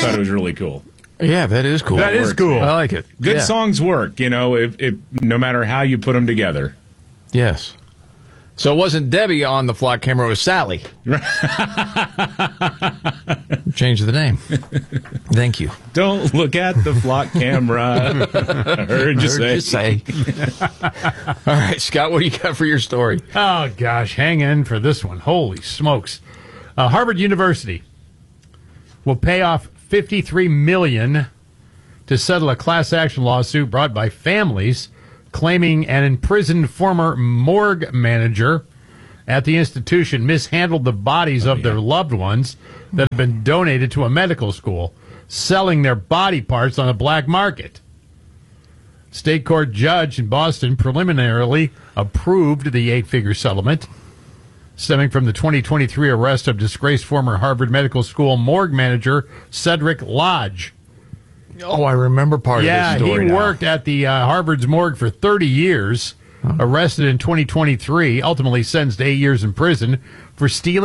thought it was really cool. Yeah, that is cool. That is cool. I like it. Good songs work, if no matter how you put them together. Yes. So it wasn't Debbie on the flock camera, it was Sally. Change the name. Thank you. Don't look at the flock camera. I heard you say. All right, Scott, what do you got for your story? Oh, gosh, hang in for this one. Holy smokes. Harvard University will pay off $53 million to settle a class action lawsuit brought by families claiming an imprisoned former morgue manager at the institution mishandled the bodies of their loved ones that have been donated to a medical school, selling their body parts on the black market. State court judge in Boston preliminarily approved the 8-figure settlement stemming from the 2023 arrest of disgraced former Harvard Medical School morgue manager Cedric Lodge. Oh, I remember part of this story. Yeah, he worked at the Harvard's morgue for 30 years, arrested in 2023, ultimately sentenced to 8 years in prison for stealing